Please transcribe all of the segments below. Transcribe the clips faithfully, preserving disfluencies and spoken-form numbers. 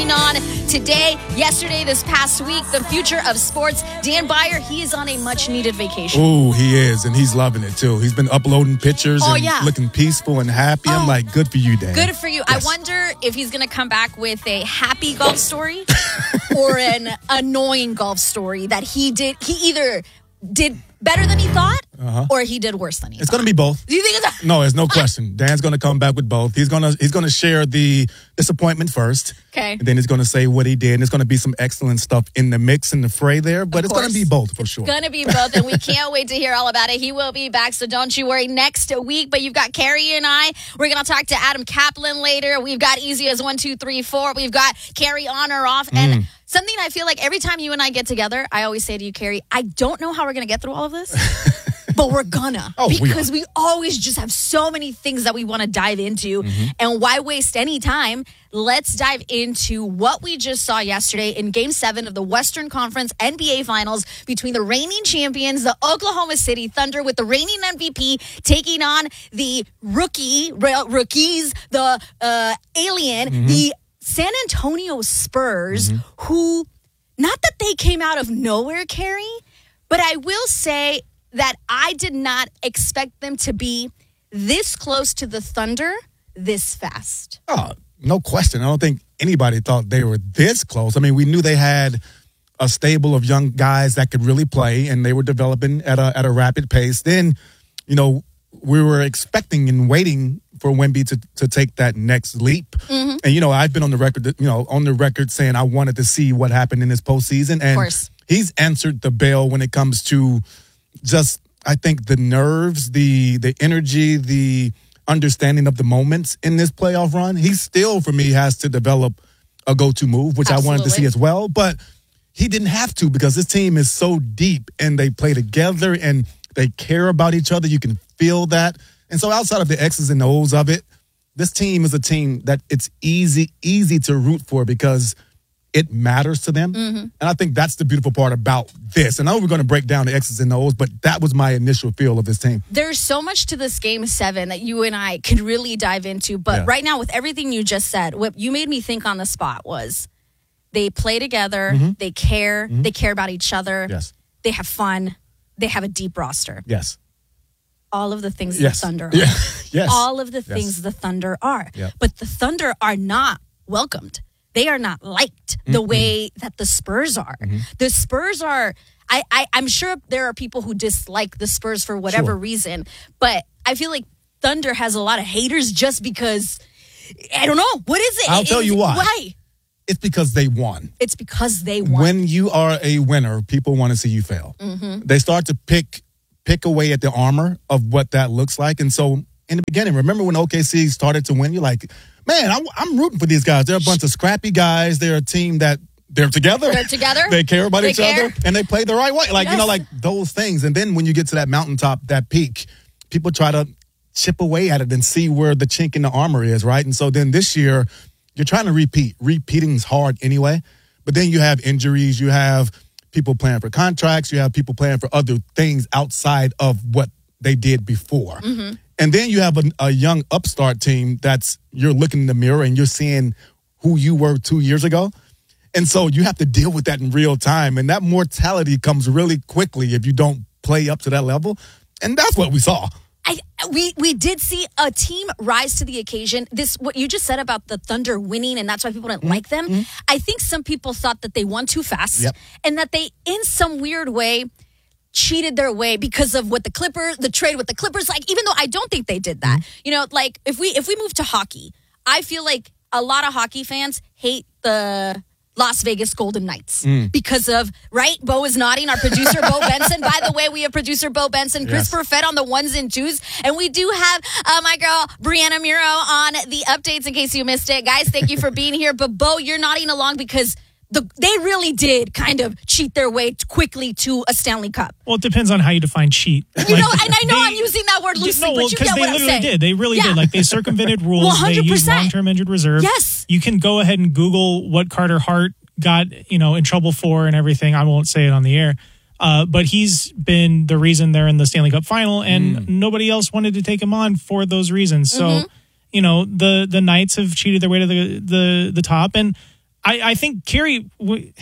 coming on today, yesterday, this past week, the future of sports. Dan Beyer, he is on a much-needed vacation. Oh, he is, and he's loving it, too. He's been uploading pictures oh, and yeah. looking peaceful and happy. Oh. I'm like, good for you, Dan. Good for you. Yes. I wonder if he's going to come back with a happy golf story or an annoying golf story that he did. He either did better than he thought uh-huh. or he did worse than he it's thought. It's going to be both. Do you think it's a- No, there's no question. Dan's going to come back with both. He's going to he's going to share the disappointment first. Okay. And then he's going to say what he did. And there's going to be some excellent stuff in the mix, in the fray there. But of it's course. going to be both for sure. It's going to be both. And we can't wait to hear all about it. He will be back, so don't you worry, next week. But you've got Carrie and I. We're going to talk to Adam Kaplan later. We've got Easy as one, two, three, four. We've got Carrie on or off. And mm. something I feel like every time you and I get together, I always say to you, Carrie, I don't know how we're going to get through all of this. But we're gonna, oh, because we, we always just have so many things that we want to dive into. Mm-hmm. And why waste any time? Let's dive into what we just saw yesterday in Game seven of the Western Conference N B A Finals between the reigning champions, the Oklahoma City Thunder, with the reigning M V P taking on the rookie, rookies, the uh, alien, mm-hmm. the San Antonio Spurs, mm-hmm. who, not that they came out of nowhere, Carrie, but I will say that I did not expect them to be this close to the Thunder this fast. Oh, no question. I don't think anybody thought they were this close. I mean, we knew they had a stable of young guys that could really play, and they were developing at a at a rapid pace. Then, you know, we were expecting and waiting for Wemby to, to take that next leap. Mm-hmm. And, you know, I've been on the record, you know, on the record saying I wanted to see what happened in this postseason. And of course. He's answered the bell when it comes to just, I think, the nerves, the the energy, the understanding of the moments in this playoff run. He still, for me, has to develop a go-to move, which Absolutely. I wanted to see as well. But he didn't have to, because this team is so deep and they play together and they care about each other. You can feel that. And so outside of the X's and O's of it, this team is a team that it's easy, easy to root for because it matters to them. Mm-hmm. And I think that's the beautiful part about this. And I know we're going to break down the X's and O's, but that was my initial feel of this team. There's so much to this game seven that you and I could really dive into. But yeah. right now, with everything you just said, what you made me think on the spot was they play together, mm-hmm. they care, mm-hmm. they care about each other, yes. they have fun, they have a deep roster. Yes. All of the things yes. the Thunder are. Yeah. yes. All of the yes. things the Thunder are. Yep. But the Thunder are not welcomed. They are not liked the mm-hmm. way that the Spurs are. Mm-hmm. The Spurs are, I, I, I'm sure there are people who dislike the Spurs for whatever sure. reason, but I feel like Thunder has a lot of haters just because, I don't know, what is it? I'll tell is, you why. Why? It's because they won. It's because they won. When you are a winner, people want to see you fail. Mm-hmm. They start to pick pick away at the armor of what that looks like. And so in the beginning, remember when O K C started to win, you're like, man, I'm, I'm rooting for these guys. They're a bunch of scrappy guys. They're a team that they're together. They're together. They care about they each care. other, and they play the right way. Like, yes. you know, like those things. And then when you get to that mountaintop, that peak, people try to chip away at it and see where the chink in the armor is, right? And so then this year, you're trying to repeat. Repeating is hard anyway. But then you have injuries. You have people playing for contracts. You have people playing for other things outside of what they did before. Mm-hmm. And then you have a, a young upstart team that's, you're looking in the mirror and you're seeing who you were two years ago. And so you have to deal with that in real time. And that mortality comes really quickly if you don't play up to that level. And that's what we saw. I, we we did see a team rise to the occasion. This, what you just said about the Thunder winning, and that's why people didn't mm-hmm. like them. Mm-hmm. I think some people thought that they won too fast, yep. and that they, in some weird way, cheated their way because of what the Clippers, the trade with the Clippers. Like, even though I don't think they did that, mm-hmm. you know, like if we if we move to hockey, I feel like a lot of hockey fans hate the Las Vegas Golden Knights mm. because of, right? Bo is nodding. Our producer, Bo Benson. By the way, we have producer Bo Benson, Chris yes. Perfett on the ones and twos. And we do have uh, my girl, Brianna Muro, on the updates in case you missed it. Guys, thank you for being here. But Bo, you're nodding along because the, they really did kind of cheat their way quickly to a Stanley Cup. Well, it depends on how you define cheat. You like, know, and I know they, I'm using that word loosely, no, well, but you get they what I'm saying. Did. They really yeah. did. Like, they circumvented rules. one hundred percent. They used long-term injured reserve. Yes. You can go ahead and Google what Carter Hart got, you know, in trouble for and everything. I won't say it on the air. Uh, but he's been the reason they're in the Stanley Cup final, and mm. nobody else wanted to take him on for those reasons. So, mm-hmm. you know, the the Knights have cheated their way to the the, the top. And I, I think Kerry. w-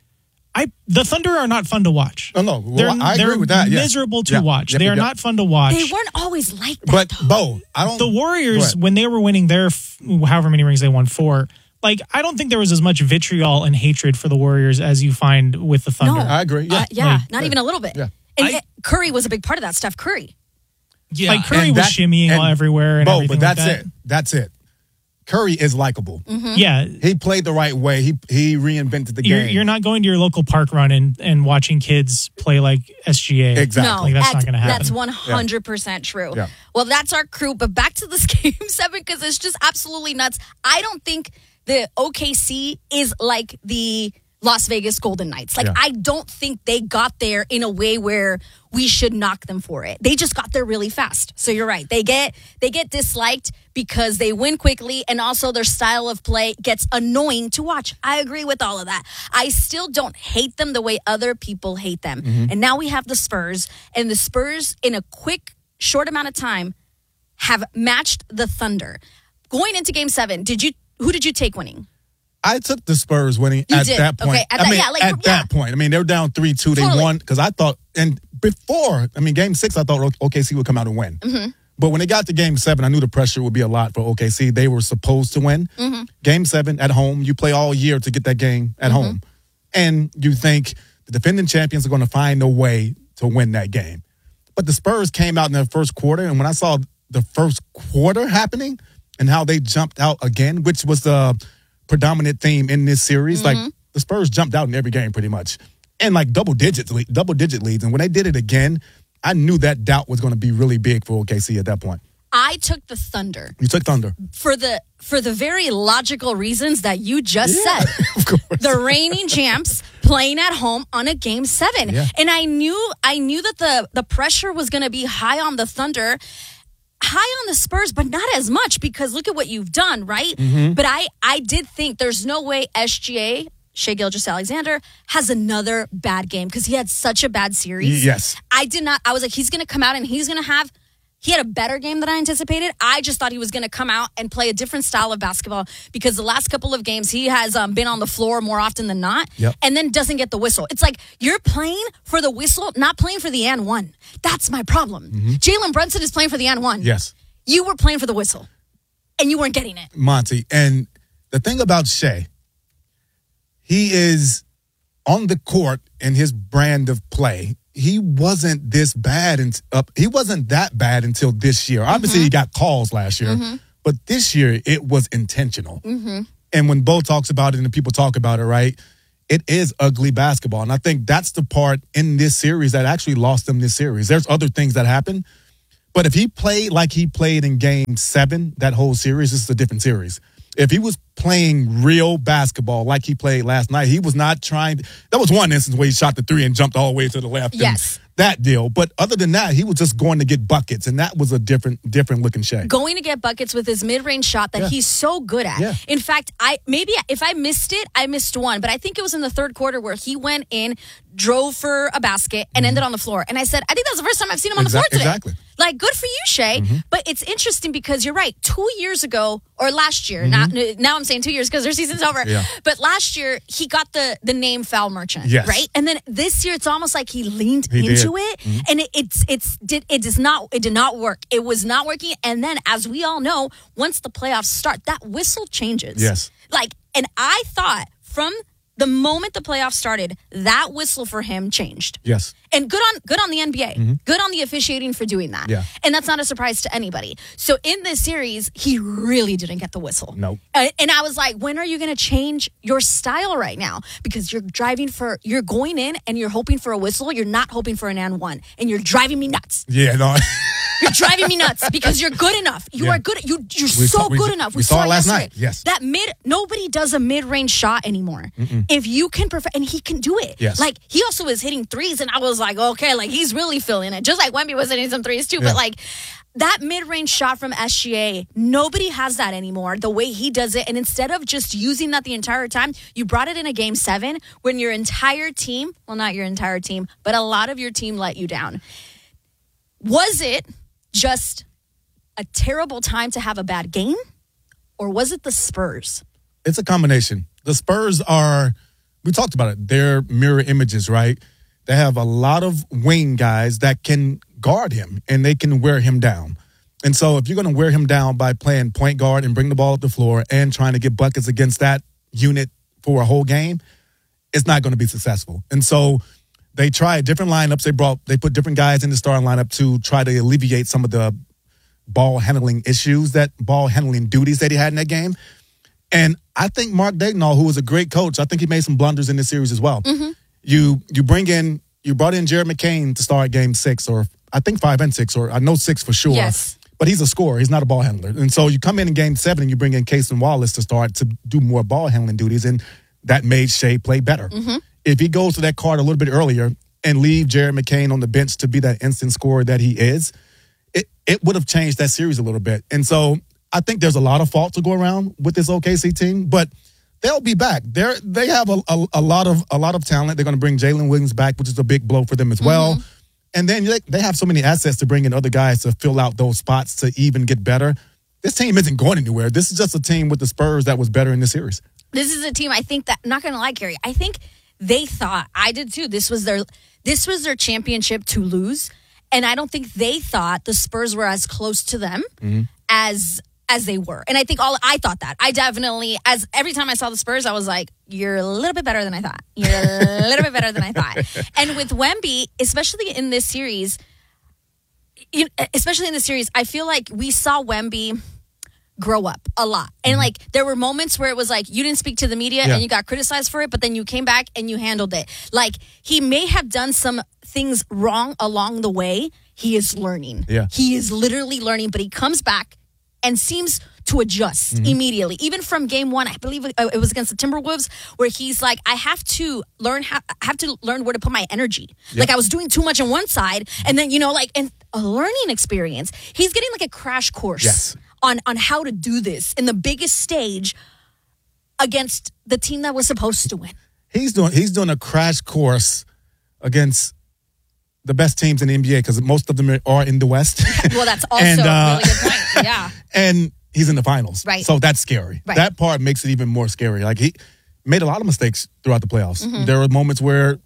I the Thunder are not fun to watch. Oh, no. Well, They're, I they're agree with that. Yes. miserable to Yeah. watch. Yep, they yep, are yep. not fun to watch. They weren't always like that. But, though. Bo, I don't. The Go Warriors, ahead. when they were winning their f- however many rings they won, four. Like, I don't think there was as much vitriol and hatred for the Warriors as you find with the Thunder. No. I agree. Yeah. Uh, yeah, Like- not even a little bit. Yeah. And I- it- Curry was a big part of that. Steph Curry. Yeah. Like Curry And was that- shimmying and- all everywhere and Bo, everything but that's like that. it. That's it. Curry is likable. Yeah, He played the right way. He he reinvented the you're, game. you're not going to your local park run and, and watching kids play like S G A. Exactly. No, Like, that's not ex- gonna happen. That's one hundred percent true. Yeah. Well, that's our crew. But back to this game seven because it's just absolutely nuts. I don't think the O K C is like the Las Vegas Golden Knights. Like, Yeah. I don't think they got there in a way where we should knock them for it. They just got there really fast. So you're right. They get they get disliked because they win quickly and also their style of play gets annoying to watch. I agree with all of that. I still don't hate them the way other people hate them. And now we have the Spurs, and the Spurs in a quick, short amount of time have matched the Thunder. Going into game seven, did you who did you take winning? I took the Spurs winning You at did. that point. Okay, at I that- mean, yeah, like, at yeah. that point. I mean, they were down three two. They Totally. won because I thought, and before, I mean, game six, I thought O K C would come out and win. Mm-hmm. But when they got to game seven, I knew the pressure would be a lot for O K C. They were supposed to win. Mm-hmm. Game seven at home, you play all year to get that game at Mm-hmm. home. And you think the defending champions are going to find a way to win that game. But the Spurs came out in the first quarter, and when I saw the first quarter happening and how they jumped out again, which was the predominant theme in this series, Mm-hmm. like the Spurs jumped out in every game pretty much. And like double digits, le- double digit leads. And when they did it again, I knew that doubt was going to be really big for O K C at that point. I took the Thunder You took Thunder. for the for the very logical reasons that you just Yeah, said. of course. The reigning champs playing at home on a game seven. Yeah. And I knew I knew that the the pressure was going to be high on the Thunder, high on the Spurs, but not as much because look at what you've done, right? Mm-hmm. But I I did think there's no way S G A Shea Gilgeous-Alexander has another bad game because he had such a bad series. Yes. I did not. I was like, he's going to come out and he's going to have. He had a better game than I anticipated. I just thought he was going to come out and play a different style of basketball because the last couple of games he has um, been on the floor more often than not, Yep. and then doesn't get the whistle. It's like you're playing for the whistle, not playing for the and one. That's my problem. Jalen Brunson is playing for the and one. Yes. You were playing for the whistle, and you weren't getting it. Monty. And the thing about Shea, he is on the court in his brand of play. He wasn't this bad and up. He wasn't that bad until this year. Obviously, he got calls last year, but this year it was intentional. And when Bo talks about it and the people talk about it, right, it is ugly basketball. And I think that's the part in this series that actually lost them this series. There's other things that happen, but if he played like he played in game seven, that whole series, this is a different series. If he was playing real basketball like he played last night, he was not trying. That was one instance where he shot the three and jumped all the way to the left. and Yes. that deal. But other than that, he was just going to get buckets, and that was a different, different looking Shea. Going to get buckets with his mid-range shot that Yeah. he's so good at. Yeah. In fact, I maybe if I missed it, I missed one, but I think it was in the third quarter where he went in, drove for a basket, and ended on the floor. And I said, I think that's the first time I've seen him on the floor Exac- today. exactly. Like, good for you, Shea. But it's interesting because you're right. Two years ago, or last year, now, now I'm saying two years because their season's over. Yeah. But last year, he got the the name foul merchant, Yes. right? And then this year, it's almost like he leaned He did. into it, and it, it's it's did it does not it did not work. It was not working. And then, as we all know, once the playoffs start, that whistle changes. Yes. Like, and I thought from the moment the playoffs started, that whistle for him changed. Yes. And good on good on the N B A. Good on the officiating for doing that. Yeah. And that's not a surprise to anybody. So in this series, he really didn't get the whistle. Nope. Uh, and I was like, when are you going to change your style right now? Because you're driving for, you're going in and you're hoping for a whistle. You're not hoping for an and one. And you're driving me nuts. Yeah, no. You're driving me nuts because you're good enough. You Yeah. are good. You, you're We so saw- we- good enough. we saw it last yesterday. night. Yes. That mid, nobody does a mid-range shot anymore. If you can perfect, and he can do it. Yes. Like, he also was hitting threes, and I was like, okay, like, he's really feeling it. Just like Wemby was hitting some threes, too. Yeah. But, like, that mid-range shot from S G A, nobody has that anymore, the way he does it. And instead of just using that the entire time, you brought it in a game seven when your entire team, well, not your entire team, but a lot of your team let you down. Was it just a terrible time to have a bad game, or was it the Spurs? It's a combination. the Spurs are, we talked about it, they're mirror images, right? They have a lot of wing guys that can guard him and they can wear him down. And so if you're going to wear him down by playing point guard and bring the ball up the floor and trying to get buckets against that unit for a whole game, it's not going to be successful. And so they tried different lineups. They brought, they put different guys in the starting lineup to try to alleviate some of the ball handling issues, that ball handling duties that he had in that game. And I think Mark Daigneault, who was a great coach, I think he made some blunders in this series as well. Mm-hmm. You you bring in, you brought in Jared McCain to start game six, or I think five and six, or I know six for sure. Yes. But he's a scorer. He's not a ball handler. And so you come in in game seven and you bring in Cason Wallace to start to do more ball handling duties, and that made Shea play better. Mm-hmm. If he goes to that card a little bit earlier and leave Jared McCain on the bench to be that instant scorer that he is, it, it would have changed that series a little bit. And so I think there's a lot of fault to go around with this O K C team, but they'll be back. They're, they have a, a, a lot of a lot of talent. They're going to bring Jalen Williams back, which is a big blow for them as well. Mm-hmm. And then they, they have so many assets to bring in other guys to fill out those spots to even get better. This team isn't going anywhere. This is just a team with the Spurs that was better in the series. This is a team, I think that, I'm not going to lie, Carrie, I think they thought, I did too, this was their this was their championship to lose. And I don't think they thought the Spurs were as close to them mm-hmm. as as they were. And I think all I thought that. I definitely, as every time I saw the Spurs, I was like, you're a little bit better than I thought. You're a little bit better than I thought. And with Wemby, especially in this series, you know, especially in this series, I feel like we saw Wemby grow up a lot. And like there were moments where it was like you didn't speak to the media yeah. and you got criticized for it, but then you came back and you handled it. Like he may have done some things wrong along the way. He is learning. Yeah. He is literally learning, but he comes back and seems to adjust mm-hmm. immediately. Even from game one, I believe it was against the Timberwolves, where he's like, I have to learn how, I have to learn where to put my energy. Yep. Like I was doing too much on one side, and then, you know, like, and a learning experience. He's getting like a crash course yes. on, on how to do this in the biggest stage against the team that was supposed to win. He's doing, he's doing a crash course against the best teams in the N B A, because most of them are in the West. Well, that's also and, uh, a really good point. Yeah. And he's in the finals. Right. So that's scary. Right. That part makes it even more scary. Like he made a lot of mistakes throughout the playoffs. Mm-hmm. There were moments where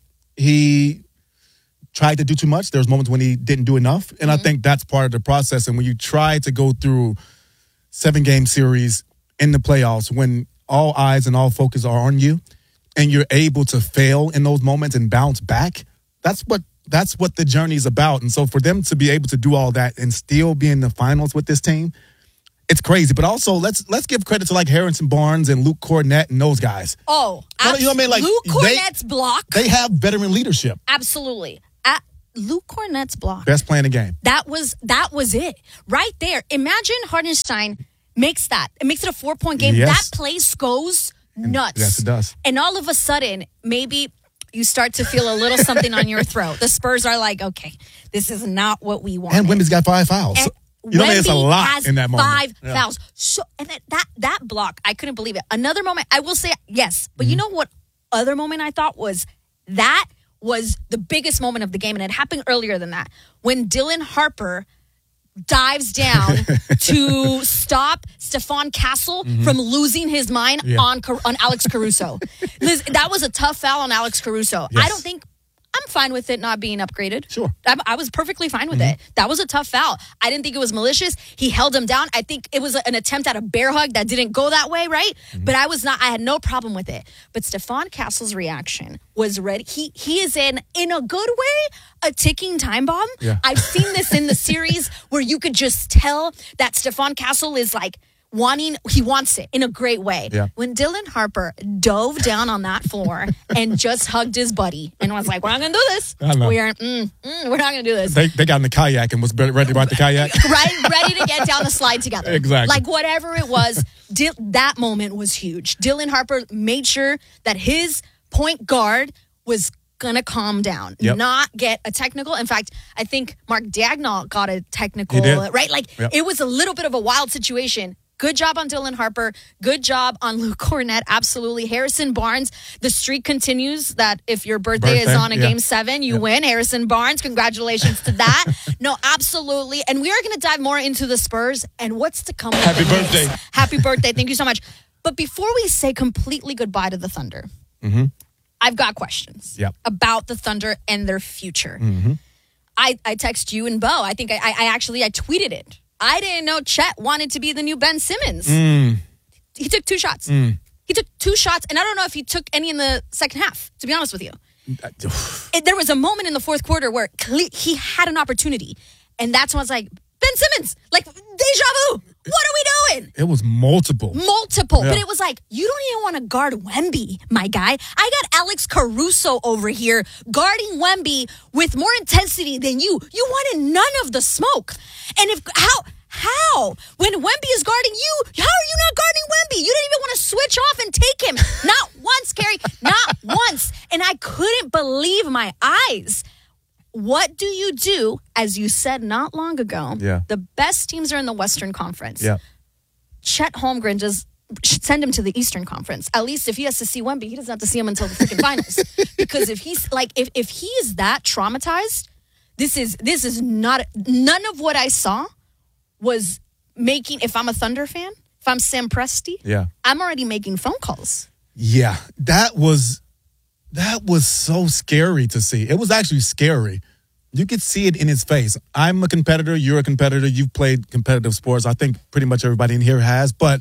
he tried to do too much. There was moments when he didn't do enough. And mm-hmm. I think that's part of the process. And when you try to go through seven game series in the playoffs, when all eyes and all focus are on you, and you're able to fail in those moments and bounce back, that's what That's what the journey is about. And so for them to be able to do all that and still be in the finals with this team, it's crazy. But also, let's let's give credit to like Harrison Barnes and Luke Cornett and those guys. Oh, you know what I mean? Like Luke Cornett's they, block. They have veteran leadership. Absolutely. At Luke Cornett's block. Best play in the game. That was that was it. Right there. Imagine Hartenstein makes that. It makes it a four-point game. Yes. That place goes nuts. Yes, it does. And all of a sudden, maybe you start to feel a little something on your throat. The Spurs are like, okay, this is not what we want. And Wemby's got five fouls. And you know, Wemby it's a lot has in that moment. Five yeah. fouls. So, and that, that that block, I couldn't believe it. Another moment, I will say yes, but mm-hmm. you know what? Other moment I thought was that was the biggest moment of the game, and it happened earlier than that when Dylan Harper dives down to stop Stephon Castle mm-hmm. from losing his mind yeah. on on Alex Caruso. Liz, that was a tough foul on Alex Caruso. Yes. I don't think I'm fine with it not being upgraded. Sure. I, I was perfectly fine with mm-hmm. it. That was a tough foul. I didn't think it was malicious. He held him down. I think it was an attempt at a bear hug that didn't go that way, right? Mm-hmm. But I was not, I had no problem with it. But Stephon Castle's reaction was ready. He he is in, in a good way, a ticking time bomb. Yeah. I've seen this in the series where you could just tell that Stephon Castle is like, wanting, he wants it in a great way. Yeah. When Dylan Harper dove down on that floor and just hugged his buddy and was like, we're not going to do this. We are, mm, mm, we're not going to do this. They, they got in the kayak and was ready to ride the kayak. Right, ready to get down the slide together. Exactly. Like whatever it was, Dil- that moment was huge. Dylan Harper made sure that his point guard was gonna calm down, yep. not get a technical. In fact, I think Mark Daigneault got a technical, he did. right? Like yep. it was a little bit of a wild situation. Good job on Dylan Harper. Good job on Luke Cornett. Absolutely. Harrison Barnes, the streak continues that if your birthday, birthday is on a yeah. game seven, you yeah. win. Harrison Barnes, congratulations to that. No, absolutely. And we are going to dive more into the Spurs and what's to come. Happy birthday. Happy birthday. Thank you so much. But before we say completely goodbye to the Thunder, Mm-hmm. I've got questions Yep. about the Thunder and their future. Mm-hmm. I, I text you and Bo. I think I, I, I actually I tweeted it. I didn't know Chet wanted to be the new Ben Simmons. Mm. He took two shots. Mm. He took two shots, and I don't know if he took any in the second half, to be honest with you. It, there was a moment in the fourth quarter where cle- he had an opportunity, and that's when I was like, Ben Simmons, like, deja vu. What are we doing? It was multiple. Multiple. Yeah. But it was like, you don't even want to guard Wemby, my guy. I got Alex Caruso over here guarding Wemby with more intensity than you. You wanted none of the smoke. And if, how, how? When Wemby is guarding you, how are you not guarding Wemby? You didn't even want to switch off and take him. Not once, Carrie. Not once. And I couldn't believe my eyes. What do you do, as you said not long ago, Yeah. the best teams are in the Western Conference. Yeah. Chet Holmgren just should send him to the Eastern Conference. At least if he has to see Wemby, he doesn't have to see him until the freaking finals. Because if he's like, if, if he is that traumatized, this is this is not, none of what I saw was making, if I'm a Thunder fan, if I'm Sam Presti, Yeah. I'm already making phone calls. Yeah. That was that was so scary to see. It was actually scary. You could see it in his face. I'm a competitor. You're a competitor. You've played competitive sports. I think pretty much everybody in here has. But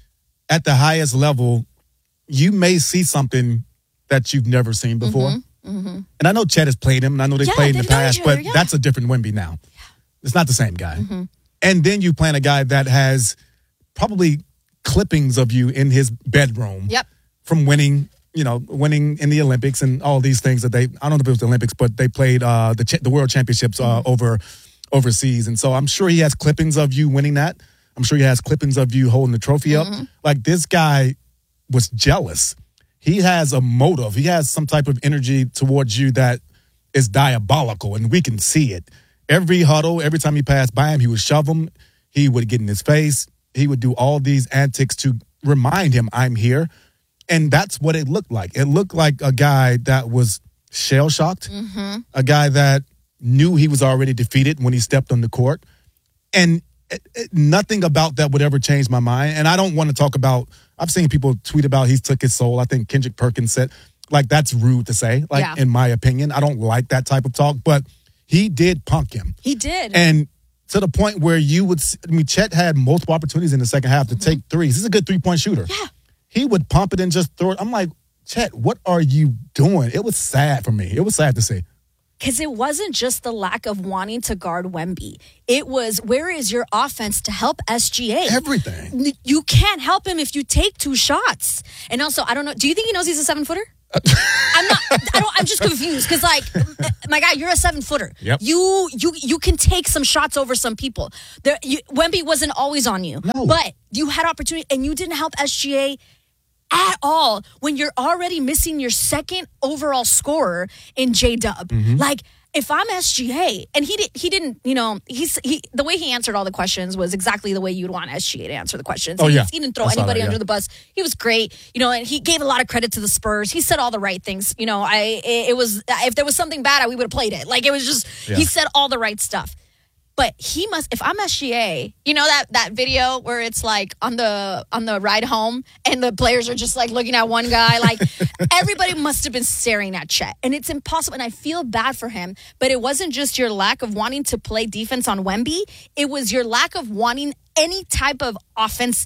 at the highest level, you may see something that you've never seen before. Mm-hmm, mm-hmm. And I know Chet has played him, and I know they Yeah, played in they've the known past, each other, but yeah. that's a different Wemby now. It's not the same guy. Mm-hmm. And then you playing a guy that has probably clippings of you in his bedroom Yep. from winning, you know, winning in the Olympics and all these things that they, I don't know if it was the Olympics, but they played uh, the ch- the World Championships uh, over overseas. And so I'm sure he has clippings of you winning that. I'm sure he has clippings of you holding the trophy up. Like, this guy was jealous. He has a motive. He has some type of energy towards you that is diabolical, and we can see it. Every huddle, every time he passed by him, he would shove him. He would get in his face. He would do all these antics to remind him, I'm here. And that's what it looked like. It looked like a guy that was shell-shocked, Mm-hmm. a guy that knew he was already defeated when he stepped on the court. And it, it, nothing about that would ever change my mind. And I don't want to talk about, I've seen people tweet about he's took his soul. I think Kendrick Perkins said, like, that's rude to say, like, Yeah. in my opinion. I don't like that type of talk, but he did punk him. He did. And to the point where you would, I mean, Chet had multiple opportunities in the second half to take threes. He's a good three-point shooter. Yeah. He would pump it and just throw it. I'm like, Chet, what are you doing? It was sad for me. It was sad to see. Because it wasn't just the lack of wanting to guard Wemby. It was, where is your offense to help S G A? Everything. N- You can't help him if you take two shots. And also, I don't know, do you think he knows he's a seven footer? I'm not, I don't, I'm just confused. Because, like, my guy, you're a seven footer. Yep. You, you, you can take some shots over some people. There, you, Wemby wasn't always on you. No. But you had opportunity and you didn't help S G A at all when you're already missing your second overall scorer in J-Dub. Mm-hmm. Like, if I'm S G A, and he did, he didn't, you know, he's he the way he answered all the questions was exactly the way you'd want S G A to answer the questions. Oh, he, yeah. he didn't throw I saw anybody that, under yeah. the bus. He was great, you know, and he gave a lot of credit to the Spurs. He said all the right things. You know, I it, it was if there was something bad, we would have played it. Like, it was just Yeah. he said all the right stuff. But he must, if I'm S G A, you know that that video where it's like on the on the ride home and the players are just like looking at one guy, like everybody must have been staring at Chet. And it's impossible. And I feel bad for him. But it wasn't just your lack of wanting to play defense on Wemby. It was your lack of wanting any type of offense.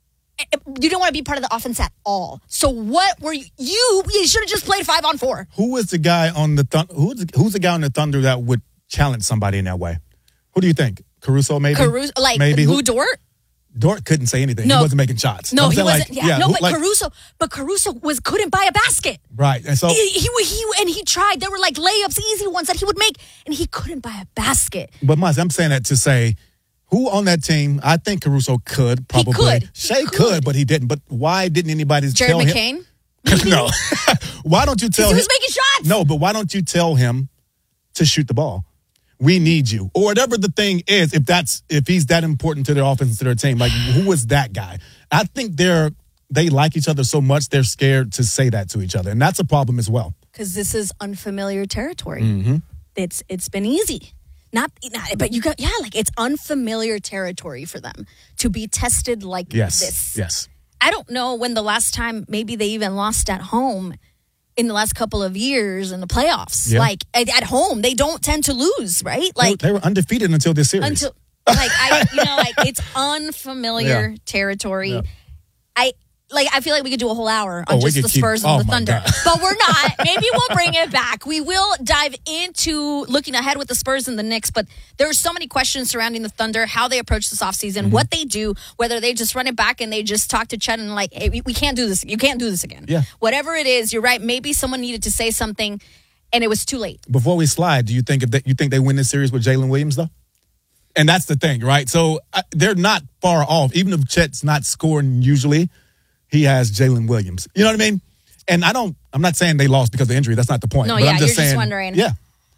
You don't want to be part of the offense at all. So what were you? You, you should have just played five on four. Who was the guy on the Thunder? Who's, who's the guy on the Thunder that would challenge somebody in that way? Who do you think? Caruso, maybe? Caruso, like maybe. Lou Who, Dort? Dort couldn't say anything. No. He wasn't making shots. No, I'm he saying, wasn't. like, yeah, no, who- but like- Caruso, but Caruso was couldn't buy a basket. Right. And so, He, he he and he tried. There were like layups, easy ones that he would make, and he couldn't buy a basket. but Maz, I'm saying that to say, who on that team? I think Caruso could probably. could. He Shea could. could. but he didn't. But why didn't anybody Jared tell McCain, him? No. Why don't you tell he him? was making shots. No, but why don't you tell him to shoot the ball? We need you, or whatever the thing is. If that's if he's that important to their offense, to their team, like, who is that guy? I think they're they like each other so much they're scared to say that to each other, and that's a problem as well. because this is unfamiliar territory. Mm-hmm. It's it's been easy. Not, not, but you got, yeah, like it's unfamiliar territory for them to be tested like Yes, this. yes. I don't know when the last time maybe they even lost at home in the last couple of years in the playoffs. Yeah. Like at, at home, they don't tend to lose, right? Like they, they were undefeated until this series. until like I, you know, like it's unfamiliar Yeah. territory. Yeah. I like. I feel like we could do a whole hour on Oh, we just could the keep- Spurs oh and the my Thunder, God. but we're not. Maybe we'll bring it back. We will dive into looking ahead with the Spurs and the Knicks, but there are so many questions surrounding the Thunder, how they approach this offseason, Mm-hmm. what they do, whether they just run it back and they just talk to Chet and like, hey, we, we can't do this. You can't do this again. Yeah. Whatever it is, you're right. Maybe someone needed to say something, and it was too late. Before we slide, do you think if they, you think they win this series with Jalen Williams though? And that's the thing, right? So uh, they're not far off. Even if Chet's not scoring usually, he has Jalen Williams. You know what I mean? And I don't. I'm not saying they lost because of injury. That's not the point. No, but yeah, I'm just you're just saying, wondering. Yeah.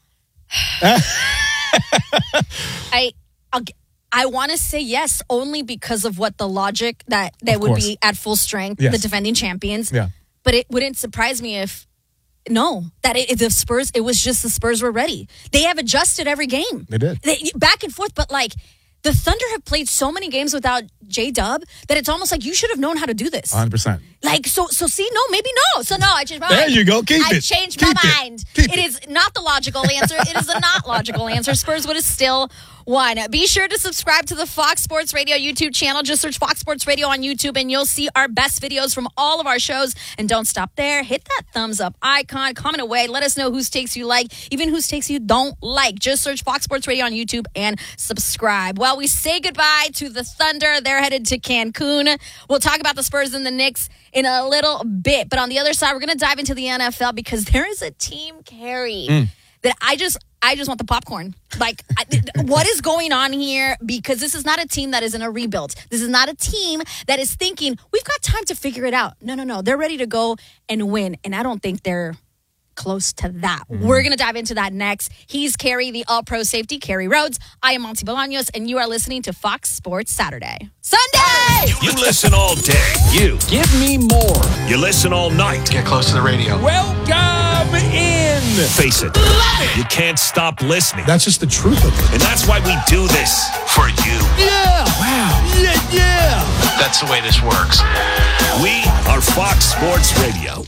I I'll, I want to say yes, only because of what the logic that they Of would course. be at full strength, Yes. the defending champions. Yeah. But it wouldn't surprise me if no, that it, the Spurs. It was just the Spurs were ready. They have adjusted every game. They did. They, back and forth, but like. The Thunder have played so many games without J-Dub that it's almost like you should have known how to do this. one hundred percent. Like, so, so see, no, maybe no. So, no, I changed my There mind. you go. Keep I it. changed Keep my it. mind. Keep it it. is not the logical answer. It is a not logical answer. Spurs would have still won. Be sure to subscribe to the Fox Sports Radio YouTube channel. Just search Fox Sports Radio on YouTube and you'll see our best videos from all of our shows. And don't stop there. Hit that thumbs up icon. Comment away. Let us know whose takes you like, even whose takes you don't like. Just search Fox Sports Radio on YouTube and subscribe. Well, we say goodbye to the Thunder. They're headed to Cancun. We'll talk about the Spurs and the Knicks in a little bit. But on the other side, we're going to dive into the N F L because there is a team, Carrie, Mm. that I just I just want the popcorn. Like, I, what is going on here? Because this is not a team that is in a rebuild. This is not a team that is thinking, we've got time to figure it out. No, no, no. They're ready to go and win. And I don't think they're close to that. Mm. We're going to dive into that next. He's Carrie, the all-pro safety, Carrie Rhodes. I am Monty Bolaños, and you are listening to Fox Sports Saturday. Sunday! You listen all day. You. Give me more. You listen all night. Get close to the radio. Welcome in. Face it. You can't stop listening. That's just the truth of it. And that's why we do this. For you. Yeah. Wow. Yeah, yeah. That's the way this works. We are Fox Sports Radio.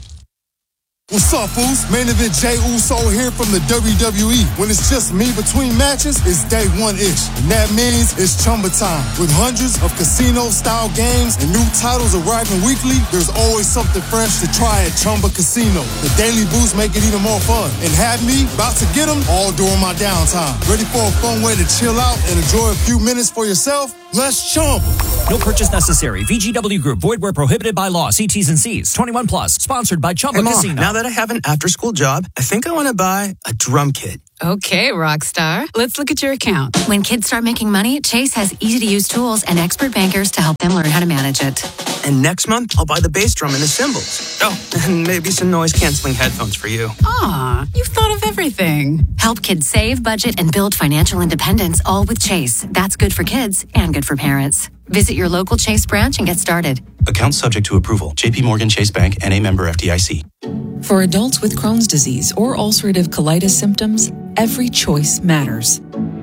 What's up, fools? Main event Jey Uso here from the W W E. When it's just me between matches, it's day one-ish. And that means it's Chumba time. With hundreds of casino-style games and new titles arriving weekly, there's always something fresh to try at Chumba Casino. The daily boosts make it even more fun. And have me about to get them all during my downtime. Ready for a fun way to chill out and enjoy a few minutes for yourself? Let's Chumba. No purchase necessary. V G W Group. Void where prohibited by law. See T's and C's. twenty-one plus. Sponsored by Chumba Hey, Mom, Casino. now that I have an after-school job, I think I want to buy a drum kit. Okay, Rockstar. Let's look at your account. When kids start making money, Chase has easy-to-use tools and expert bankers to help them learn how to manage it. And next month, I'll buy the bass drum and the cymbals. Oh, and maybe some noise-canceling headphones for you. Aw, you've thought of everything. Help kids save, budget, and build financial independence, all with Chase. That's good for kids and good for parents. Visit your local Chase branch and get started. Account subject to approval. J P Morgan Chase Bank, N A member F D I C. For adults with Crohn's disease or ulcerative colitis symptoms, every choice matters.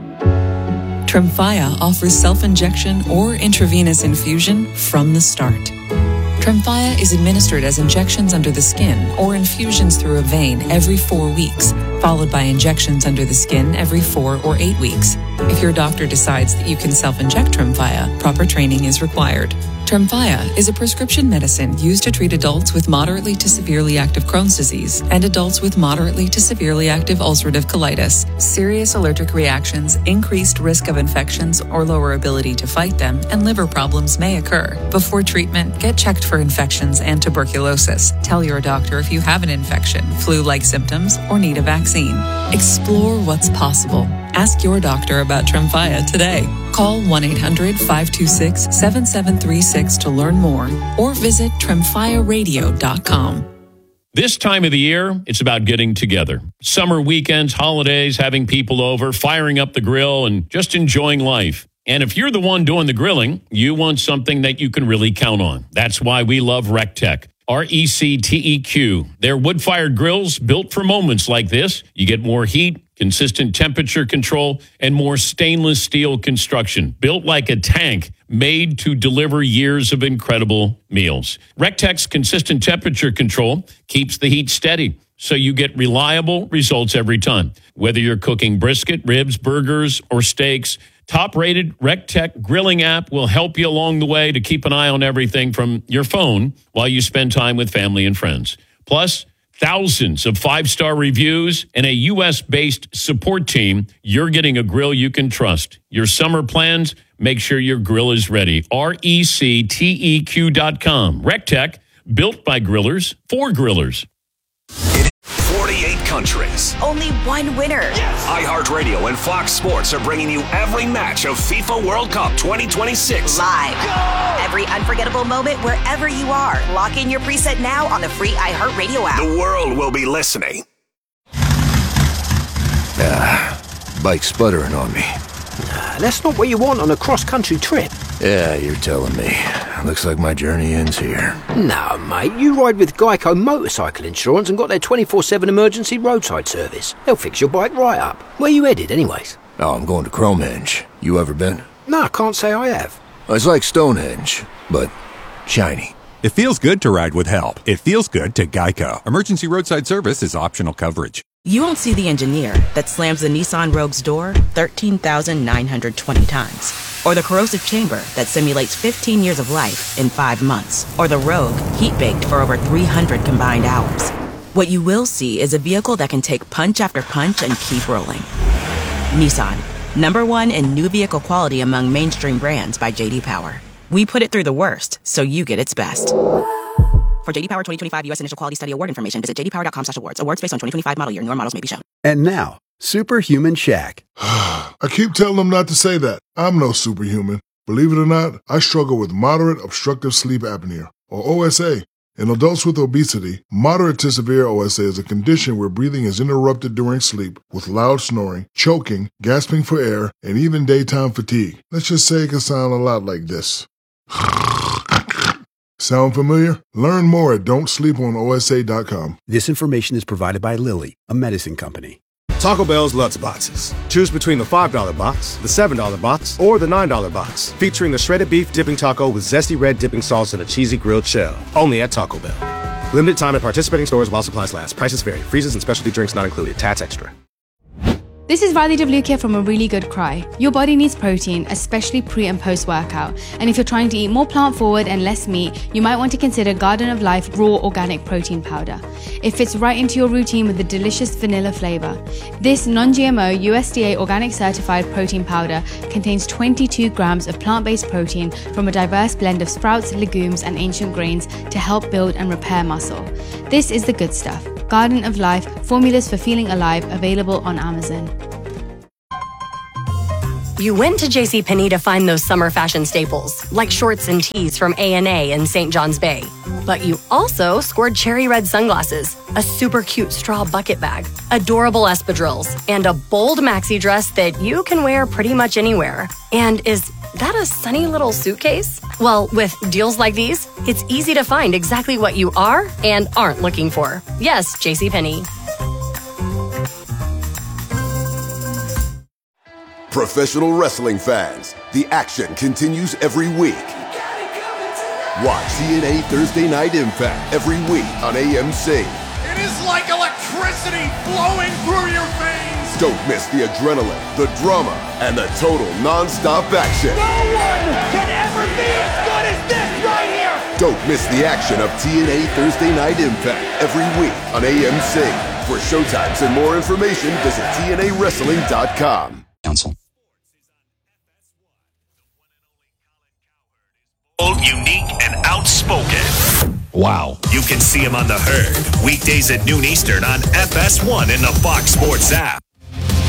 Tremfya offers self-injection or intravenous infusion from the start. Tremfya is administered as injections under the skin or infusions through a vein every four weeks, followed by injections under the skin every four or eight weeks. If your doctor decides that you can self-inject Tremfya, proper training is required. Tremfya is a prescription medicine used to treat adults with moderately to severely active Crohn's disease and adults with moderately to severely active ulcerative colitis. Serious allergic reactions, increased risk of infections or lower ability to fight them, and liver problems may occur. Before treatment, get checked for infections and tuberculosis. Tell your doctor if you have an infection, flu-like symptoms, or need a vaccine. Explore what's possible. Ask your doctor about Tremfya today. Call one eight hundred five two six seven seven three six to learn more or visit tremfya radio dot com. This time of the year, it's about getting together. Summer weekends, holidays, having people over, firing up the grill, and just enjoying life. And if you're the one doing the grilling, you want something that you can really count on. That's why we love RecTech. R E C T E Q. They're wood-fired grills built for moments like this. You get more heat, consistent temperature control, and more stainless steel construction. Built like a tank, made to deliver years of incredible meals. Rectech's consistent temperature control keeps the heat steady, so you get reliable results every time. Whether you're cooking brisket, ribs, burgers, or steaks, top-rated Rectech grilling app will help you along the way to keep an eye on everything from your phone while you spend time with family and friends. Plus, thousands of five-star reviews and a U S-based support team. You're getting a grill you can trust. Your summer plans, make sure your grill is ready. R E C T E Q dot com. Rectech, built by grillers for grillers. forty-eight countries. Only one winner. Yes. iHeartRadio and Fox Sports are bringing you every match of FIFA World Cup twenty twenty-six. Live. Go! Every unforgettable moment wherever you are. Lock in your preset now on the free iHeartRadio app. The world will be listening. Ah, bike's sputtering on me. Nah, that's not what you want on a cross-country trip. Yeah, you're telling me. Looks like my journey ends here. No, mate, you ride with Geico Motorcycle Insurance and got their twenty-four seven emergency roadside service. They'll fix your bike right up. Where you headed, anyways? Oh, I'm going to Cromehenge. You ever been? No, I can't say I have. It's like Stonehenge, but shiny. It feels good to ride with help. It feels good to Geico. Emergency roadside service is optional coverage. You won't see the engineer that slams the Nissan Rogue's door thirteen thousand nine hundred twenty times. Or the corrosive chamber that simulates fifteen years of life in five months. Or the Rogue heat-baked for over three hundred combined hours. What you will see is a vehicle that can take punch after punch and keep rolling. Nissan, number one in new vehicle quality among mainstream brands by J D Power. We put it through the worst, so you get its best. For J D Power twenty twenty-five U S Initial Quality Study Award information, visit j d power dot com slash awards. Awards based on twenty twenty-five model year. Newer models may be shown. And now, Superhuman Shaq. I keep telling them not to say that. I'm no superhuman. Believe it or not, I struggle with moderate obstructive sleep apnea, or O S A. In adults with obesity, moderate to severe O S A is a condition where breathing is interrupted during sleep with loud snoring, choking, gasping for air, and even daytime fatigue. Let's just say it can sound a lot like this. Sound familiar? Learn more at don't sleep on O S A dot com. This information is provided by Lilly, a medicine company. Taco Bell's Lutz Boxes. Choose between the five dollar box, the seven dollar box, or the nine dollar box, featuring the shredded beef dipping taco with zesty red dipping sauce and a cheesy grilled shell. Only at Taco Bell. Limited time at participating stores while supplies last. Prices vary. Freezes and specialty drinks not included. Tax extra. This is Riley W. here from A Really Good Cry. Your body needs protein, especially pre and post workout. And if you're trying to eat more plant forward and less meat, you might want to consider Garden of Life Raw Organic Protein Powder. It fits right into your routine with a delicious vanilla flavor. This non-G M O U S D A organic certified protein powder contains twenty-two grams of plant-based protein from a diverse blend of sprouts, legumes, and ancient grains to help build and repair muscle. This is the good stuff. Garden of Life, formulas for feeling alive, available on Amazon. You went to JCPenney to find those summer fashion staples, like shorts and tees from A and A in Saint John's Bay. But you also scored cherry red sunglasses, a super cute straw bucket bag, adorable espadrilles, and a bold maxi dress that you can wear pretty much anywhere. And is that a sunny little suitcase? Well, with deals like these, it's easy to find exactly what you are and aren't looking for. Yes, JCPenney. Professional wrestling fans, the action continues every week. Watch T N A Thursday Night Impact every week on A M C. It is like electricity flowing through your veins. Don't miss the adrenaline, the drama, and the total non-stop action. No one can ever be as good as this right here. Don't miss the action of T N A Thursday Night Impact every week on A M C. For showtimes and more information, visit T N A wrestling dot com. Council. Unique and outspoken. Wow. You can see him on The Herd, weekdays at noon Eastern on F S one in the Fox Sports app.